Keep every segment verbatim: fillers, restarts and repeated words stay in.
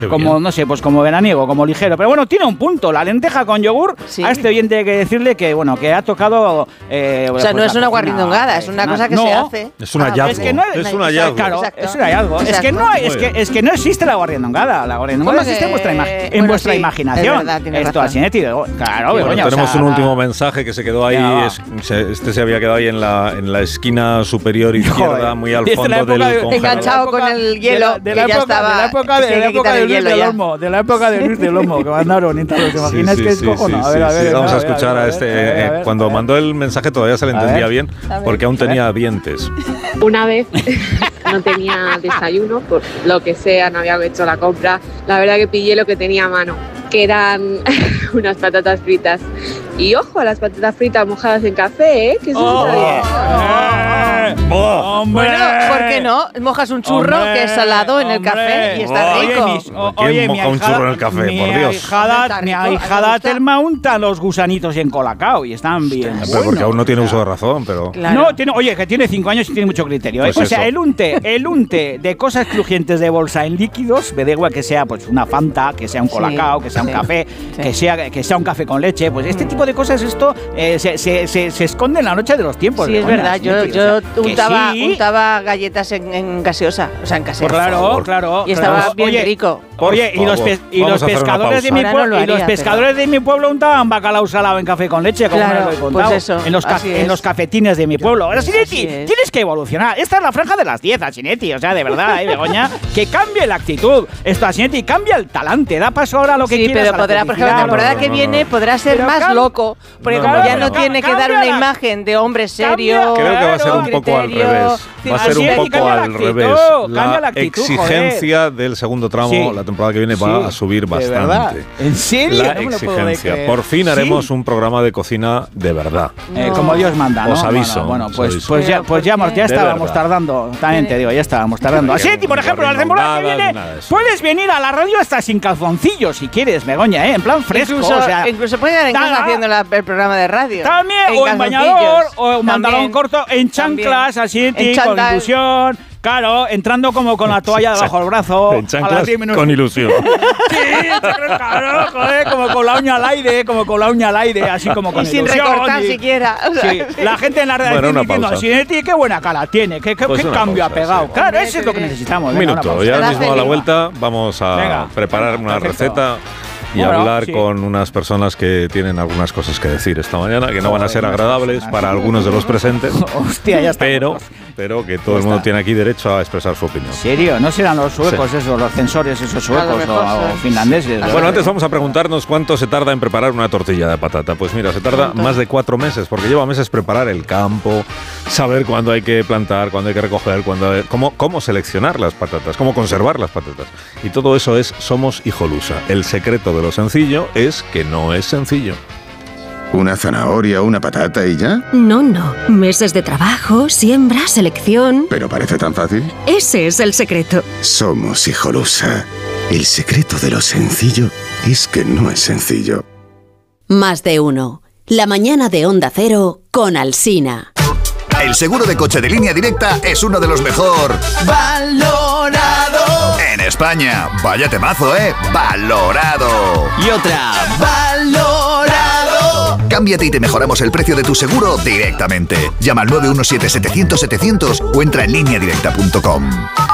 como, no sé, pues como veraniego, como ligero. Pero bueno, tiene un punto. La lenteja con yogur, sí. A este oyente hay que decirle que, bueno, que ha tocado... Eh, o sea, pues no es una guarrindongada, es una, una cosa que no, se hace. Es un hallazgo. Es, que no, es un hallazgo. Claro, Exacto. es un hallazgo. Es que, no, es, que, es que no existe la guarrindongada. La guarrindongada existe en vuestra, ima en bueno, vuestra sí, imaginación. Verdad, Esto así, claro, bueno, Begoña, tenemos o sea, un último mensaje que se quedó ahí. Es, se, este se había quedado ahí en la, en la esquina superior izquierda, Joder. muy al fondo del congelador. Enganchado con el hielo. De la época de la época de Luis del Olmo. De la época de Luis del Olmo, que mandaron y tal. ¿Te imaginas que es cojono? A ver, a ver. Vamos a escuchar a este. Cuando mandó el mensaje todavía se le entendía bien, porque aún tenía dientes. Una vez no tenía desayuno, por lo que sea, no había hecho la compra. La verdad que pillé lo que tenía a mano, que eran unas patatas fritas. Y ojo a las patatas fritas mojadas en café, ¿eh? Que eso oh, está bien. Oh, oh, bueno, ¿por qué no? Mojas un churro hombre, que es salado en el hombre, café y está oye, rico. Mis, o, ¿Quién oye, moja mi un churro en el café? Mi por Dios. Ahijada, mi ahijada Telma unta los gusanitos en colacao y están bien. Pero bueno, porque aún no tiene uso de razón, pero... Claro. No, tiene, oye, que tiene cinco años y tiene mucho criterio. ¿eh? Pues o sea, el unte, el unte de cosas crujientes de bolsa en líquidos, me da igual que sea pues una Fanta, que sea un colacao, sí, que sea un sí, café, sí. que sea que sea un café con leche, pues este tipo de cosas, esto eh, se, se, se, se esconde en la noche de los tiempos. Sí, es verdad. Yo, yo o sea, untaba, sí. untaba galletas en, en gaseosa, o sea, en casera. Pues claro, claro. Y estaba claro. bien oye, rico. Oye, y los, pe y los pescadores de mi pueblo, no y los pescadores pero... de mi pueblo untaban bacalao salado en café con leche, como claro, me lo he contado. Pues eso, en los en los cafetines de mi pueblo. Ahora, Sinetti, tienes que evolucionar. Esta es la franja de las diez, Sinetti. O sea, de verdad, ¿eh, Begoña? Que cambie la actitud. Esto, Sinetti, cambia el talante. Da paso ahora a lo que sí, quieras. Sí, pero podrá, por ejemplo, la temporada no, no, que no, viene podrá ser pero más loco. Porque no, como no, ya no, no tiene que dar una imagen de hombre serio. Creo que va a ser un poco al revés. Va a ser un poco al revés. La exigencia del segundo tramo, la temporada que viene, va a subir bastante. ¿En serio? La exigencia. Por fin haremos un programa de cocina de verdad. Como Dios manda, ¿no? Os aviso. Bueno, pues pues ya pues ya ya estábamos tardando. También te digo, ya estábamos tardando. Así, por ejemplo, la temporada que viene puedes venir a la radio hasta sin calzoncillos si quieres, Begoña, ¿eh? En plan fresco, incluso, o sea, incluso puede dar en casa haciendo la, el programa de radio. También, o en bañador, o en pantalón corto, en chanclas, así, con ilusión. Claro, entrando como con la toalla debajo del brazo. En chanclas con ilusión. Sí, claro, joder, como con la uña al aire, como con la uña al aire, así como con y sin ilusión. recortar y, siquiera. Sí, la gente en la redacción bueno, diciendo, Sinetti, qué buena cara tiene, qué, qué, pues qué cambio pausa, ha pegado. Sí. Claro, eso es lo que necesitamos. Un venga, minuto, ya mismo a la vuelta vamos a venga, preparar una perfecto. receta. Y bueno, hablar sí. con unas personas que tienen algunas cosas que decir esta mañana, que no van a ser agradables para algunos de los presentes. Hostia, ya está. Pero, pero que todo el mundo tiene aquí derecho a expresar su opinión. ¿En serio? ¿No serán los suecos sí. esos, los censores esos suecos o, o finlandeses? Bueno, antes vamos a preguntarnos cuánto se tarda en preparar una tortilla de patata. Pues mira, se tarda más de cuatro meses, porque lleva meses preparar el campo, saber cuándo hay que plantar, cuándo hay que recoger, cuándo hay, cómo, cómo seleccionar las patatas, cómo conservar las patatas. Y todo eso es Somos Hijolusa. El secreto de lo sencillo es que no es sencillo. ¿Una zanahoria, una patata y ya? No, no. Meses de trabajo, siembra, selección... ¿Pero parece tan fácil? Ese es el secreto. Somos Hijolusa. El secreto de lo sencillo es que no es sencillo. Más de uno. La mañana de Onda Cero con Alsina. El seguro de coche de Línea Directa es uno de los mejor valorado en España. Vaya temazo, ¿eh? Valorado. Y otra. Valorado. Cámbiate y te mejoramos el precio de tu seguro directamente. Llama al nueve uno siete, setecientos, setecientos o entra en línea directa punto com.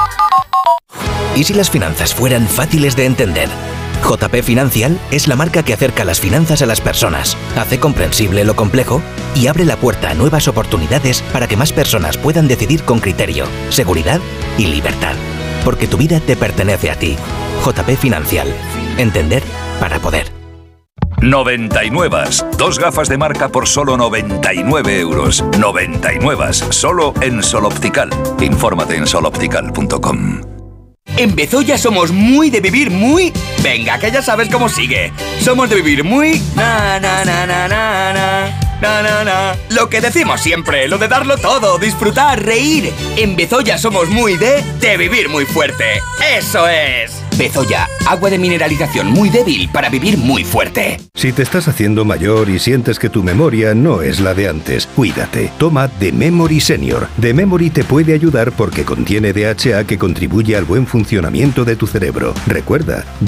¿Y si las finanzas fueran fáciles de entender? J P Financial es la marca que acerca las finanzas a las personas, hace comprensible lo complejo y abre la puerta a nuevas oportunidades para que más personas puedan decidir con criterio, seguridad y libertad. Porque tu vida te pertenece a ti. J P Financial. Entender para poder. noventa y nueve. Dos gafas de marca por solo noventa y nueve euros. noventa y nueve. Solo en Sol Optical. Infórmate en sol optical punto com. En Bezoya somos muy de vivir muy... Venga, que ya sabes cómo sigue. Somos de vivir muy... Na, na, na, na, na, na. Na, na, na. Lo que decimos siempre, lo de darlo todo, disfrutar, reír. En Bezoya somos muy de, de vivir muy fuerte. ¡Eso es! Bezoya, agua de mineralización muy débil para vivir muy fuerte. Si te estás haciendo mayor y sientes que tu memoria no es la de antes, cuídate. Toma The Memory Senior. The Memory te puede ayudar porque contiene D H A que contribuye al buen funcionamiento de tu cerebro. Recuerda,